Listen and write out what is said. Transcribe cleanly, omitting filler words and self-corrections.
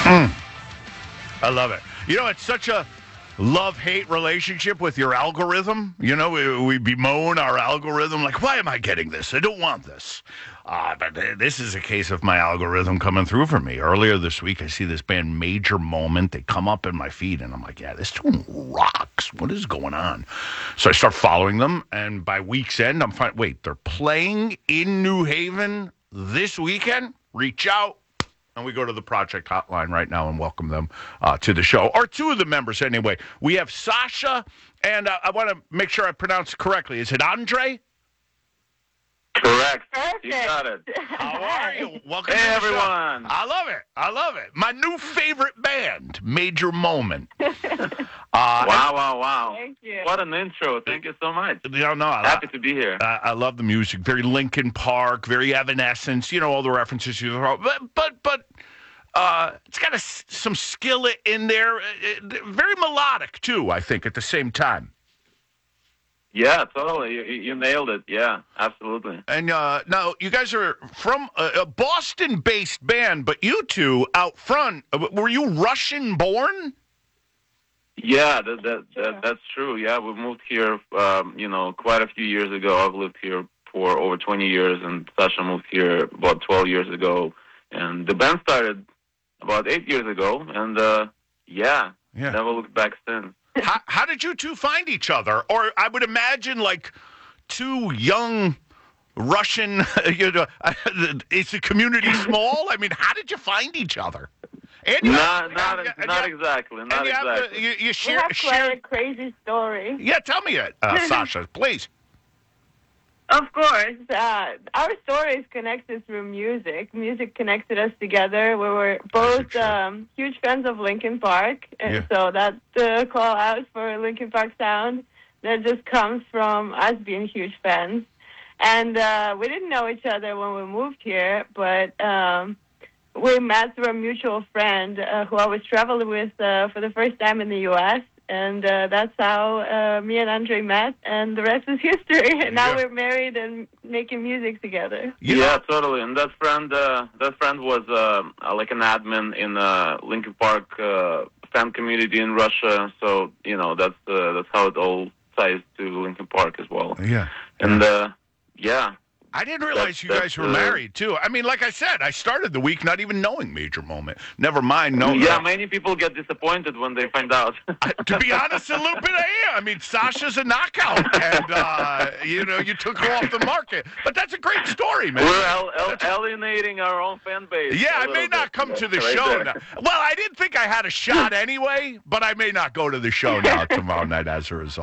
I love it. You know, it's such a love-hate relationship with your algorithm. You know, we bemoan our algorithm like, why am I getting this? I don't want this. But this is a case of my algorithm coming through for me. Earlier this week, I see this band Major Moment. They come up in my feed, and I'm like, yeah, this tune rocks. What is going on? So I start following them, and by week's end, I'm finding, wait, they're playing in New Haven this weekend? Reach out. And we go to the project hotline right now and welcome them to the show. Or two of the members, anyway. We have Sasha, and I want to make sure I pronounce it correctly. Is it Andre? Correct. Perfect. You got it. How are you? Welcome Hey, to the show. everyone. I love it. I love it. My new favorite band, Major Moment. Wow. Thank you. What an intro. Thank you so much. No, Happy to be here. I love the music. Very Linkin Park, very Evanescence. You know all the references you throw. But it's got some skill in there. Very melodic too. I think at the same time. Yeah, totally. You nailed it. Yeah, absolutely. And now you guys are from a Boston-based band, but you two out front, were you Russian-born? Yeah, that's true. Yeah, we moved here, quite a few years ago. I've lived here for over 20 years, and Sasha moved here about 12 years ago. And the band started about 8 years ago, and never looked back since. How did you two find each other? Or I would imagine like two young Russian, is the community small? I mean, how did you find each other? And Not exactly. You We have quite a crazy story. Yeah, tell me it, Sasha, please. Of course. Our story is connected through music. Music connected us together. We were both huge fans of Linkin Park, and so that's the call out for Linkin Park sound. That just comes from us being huge fans. And we didn't know each other when we moved here, but we met through a mutual friend who I was traveling with for the first time in the U.S., and that's how me and Andre met, and the rest is history. And now we're married and making music together. Yeah, totally. And that friend was like an admin in Linkin Park fan community in Russia. So that's how it all ties to Linkin Park as well. Yeah. And I didn't realize you guys were married, too. I mean, like I said, I started the week not even knowing Major Moment. Never mind knowing. Yeah, many people get disappointed when they find out. To be honest, a little bit I am. I mean, Sasha's a knockout, and, you took her off the market. But that's a great story, man. We're alienating our own fan base. Yeah, I may not come to the show now. Well, I didn't think I had a shot anyway, but I may not go to the show now tomorrow night as a result.